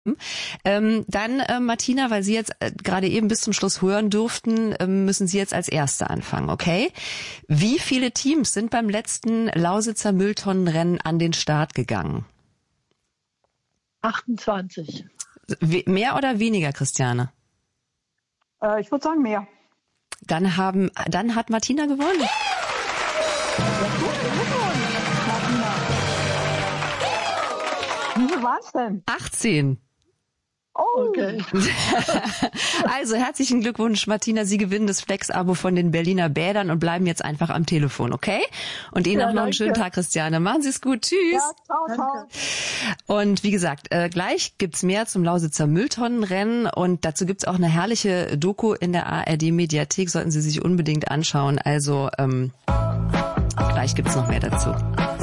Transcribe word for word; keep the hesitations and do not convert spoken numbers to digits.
Ähm, dann, äh, Martina, weil Sie jetzt äh, gerade eben bis zum Schluss hören durften, äh, müssen Sie jetzt als Erste anfangen, okay? Wie viele Teams sind beim letzten Lausitzer Mülltonnenrennen an den Start gegangen? achtundzwanzig. We- mehr oder weniger, Christiane? Äh, ich würde sagen mehr. Dann haben, dann hat Martina gewonnen. Wie viel waren es denn? achtzehn. Oh, Okay. Also herzlichen Glückwunsch, Martina. Sie gewinnen das Flex-Abo von den Berliner Bädern und bleiben jetzt einfach am Telefon, okay? Und Ihnen Ja, auch noch einen danke. schönen Tag, Christiane. Machen Sie es gut. Tschüss. ja, ciao, ciao. Und wie gesagt, äh, gleich gibt's mehr zum Lausitzer Mülltonnenrennen und dazu gibt's auch eine herrliche Doku in der A R D-Mediathek. Sollten Sie sich unbedingt anschauen. Also ähm, gleich gibt's noch mehr dazu.